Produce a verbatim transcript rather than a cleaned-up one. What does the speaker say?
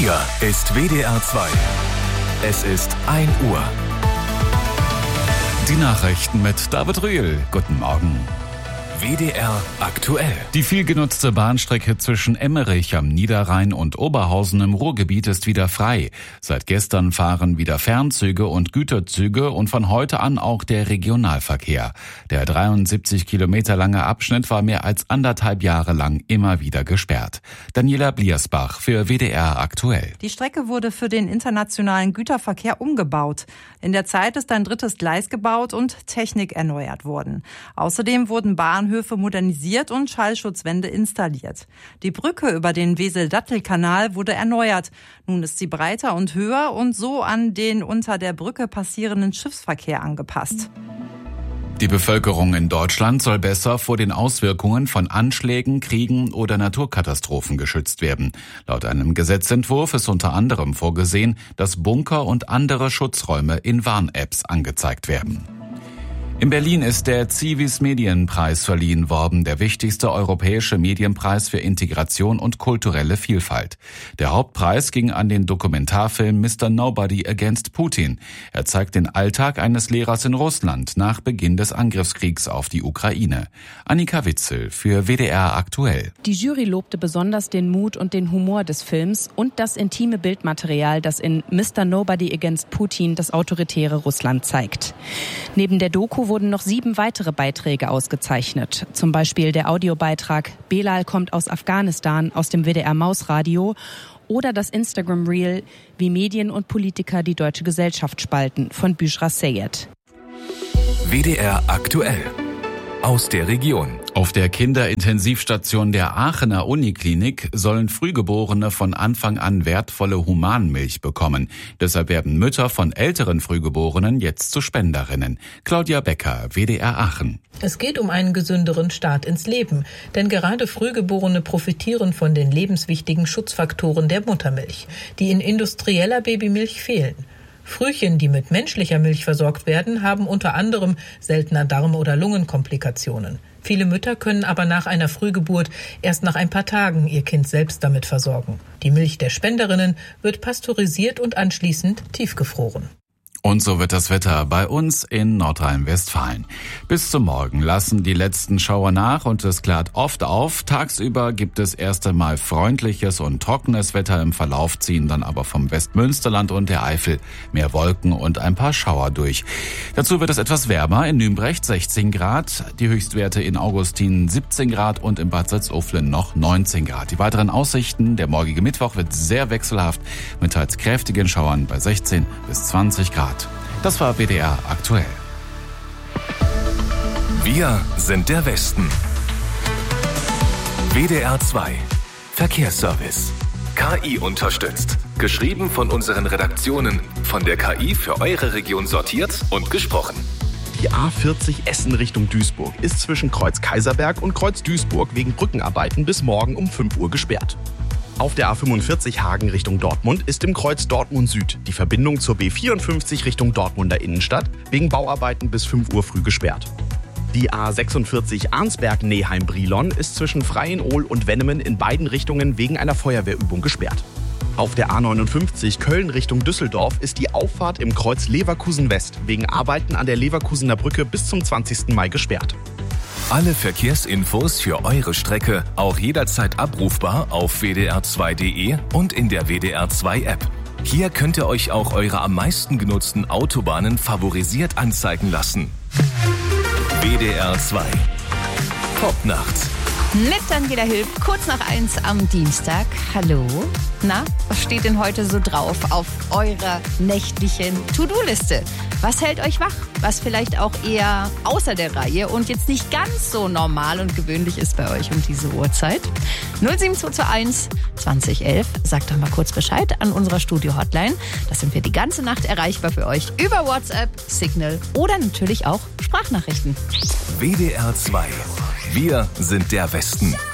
Hier ist W D R zwei. Es ist ein Uhr. Die Nachrichten mit David Rühl. Guten Morgen. W D R aktuell. Die viel genutzte Bahnstrecke zwischen Emmerich am Niederrhein und Oberhausen im Ruhrgebiet ist wieder frei. Seit gestern fahren wieder Fernzüge und Güterzüge und von heute an auch der Regionalverkehr. Der dreiundsiebzig Kilometer lange Abschnitt war mehr als anderthalb Jahre lang immer wieder gesperrt. Daniela Bliersbach für W D R aktuell. Die Strecke wurde für den internationalen Güterverkehr umgebaut. In der Zeit ist ein drittes Gleis gebaut und Technik erneuert worden. Außerdem wurden Bahnhöfe modernisiert und Schallschutzwände installiert. Die Brücke über den Wesel-Dattel-Kanal wurde erneuert. Nun ist sie breiter und höher und so an den unter der Brücke passierenden Schiffsverkehr angepasst. Die Bevölkerung in Deutschland soll besser vor den Auswirkungen von Anschlägen, Kriegen oder Naturkatastrophen geschützt werden. Laut einem Gesetzentwurf ist unter anderem vorgesehen, dass Bunker und andere Schutzräume in Warn-Apps angezeigt werden. In Berlin ist der Civis Medienpreis verliehen worden, der wichtigste europäische Medienpreis für Integration und kulturelle Vielfalt. Der Hauptpreis ging an den Dokumentarfilm Mister Nobody Against Putin. Er zeigt den Alltag eines Lehrers in Russland nach Beginn des Angriffskriegs auf die Ukraine. Annika Witzel für W D R aktuell. Die Jury lobte besonders den Mut und den Humor des Films und das intime Bildmaterial, das in Mister Nobody Against Putin das autoritäre Russland zeigt. Neben der Doku wurden noch sieben weitere Beiträge ausgezeichnet. Zum Beispiel der Audiobeitrag Belal kommt aus Afghanistan aus dem W D R Mausradio oder das Instagram-Reel Wie Medien und Politiker die deutsche Gesellschaft spalten von Büschra Seyed. W D R aktuell. Aus der Region. Auf der Kinderintensivstation der Aachener Uniklinik sollen Frühgeborene von Anfang an wertvolle Humanmilch bekommen. Deshalb werden Mütter von älteren Frühgeborenen jetzt zu Spenderinnen. Claudia Becker, W D R Aachen. Es geht um einen gesünderen Start ins Leben. Denn gerade Frühgeborene profitieren von den lebenswichtigen Schutzfaktoren der Muttermilch, die in industrieller Babymilch fehlen. Frühchen, die mit menschlicher Milch versorgt werden, haben unter anderem seltener Darm- oder Lungenkomplikationen. Viele Mütter können aber nach einer Frühgeburt erst nach ein paar Tagen ihr Kind selbst damit versorgen. Die Milch der Spenderinnen wird pasteurisiert und anschließend tiefgefroren. Und so wird das Wetter bei uns in Nordrhein-Westfalen. Bis zum Morgen lassen die letzten Schauer nach und es klart oft auf. Tagsüber gibt es erst einmal freundliches und trockenes Wetter. Im Verlauf ziehen dann aber vom Westmünsterland und der Eifel mehr Wolken und ein paar Schauer durch. Dazu wird es etwas wärmer. In Nümbrecht sechzehn Grad, die Höchstwerte in Augustin siebzehn Grad und in Bad Salzuflen noch neunzehn Grad. Die weiteren Aussichten, der morgige Mittwoch wird sehr wechselhaft mit teils kräftigen Schauern bei sechzehn bis zwanzig Grad. Das war W D R aktuell. Wir sind der Westen. W D R zwei. Verkehrsservice. K I unterstützt. Geschrieben von unseren Redaktionen. Von der K I für eure Region sortiert und gesprochen. Die A vierzig Essen Richtung Duisburg ist zwischen Kreuz Kaiserberg und Kreuz Duisburg wegen Brückenarbeiten bis morgen um fünf Uhr gesperrt. Auf der A fünfundvierzig Hagen Richtung Dortmund ist im Kreuz Dortmund Süd die Verbindung zur B vierundfünfzig Richtung Dortmunder Innenstadt wegen Bauarbeiten bis fünf Uhr früh gesperrt. Die A sechsundvierzig Arnsberg-Neheim-Brilon ist zwischen Freienol und Wennemen in beiden Richtungen wegen einer Feuerwehrübung gesperrt. Auf der A neunundfünfzig Köln Richtung Düsseldorf ist die Auffahrt im Kreuz Leverkusen West wegen Arbeiten an der Leverkusener Brücke bis zum zwanzigsten Mai gesperrt. Alle Verkehrsinfos für eure Strecke auch jederzeit abrufbar auf w d r zwei punkt d e und in der W D R zwei App. Hier könnt ihr euch auch eure am meisten genutzten Autobahnen favorisiert anzeigen lassen. W D R zwei. Popnacht. Mit Daniela Hilf, kurz nach eins am Dienstag. Hallo. Na, was steht denn heute so drauf auf eurer nächtlichen To-Do-Liste? Was hält euch wach? Was vielleicht auch eher außer der Reihe und jetzt nicht ganz so normal und gewöhnlich ist bei euch um diese Uhrzeit? null sieben zwei zwei eins zwanzig elf. Sagt doch mal kurz Bescheid an unserer Studio-Hotline. Da sind wir die ganze Nacht erreichbar für euch über WhatsApp, Signal oder natürlich auch Sprachnachrichten. W D R zwei. Wir sind der Westen.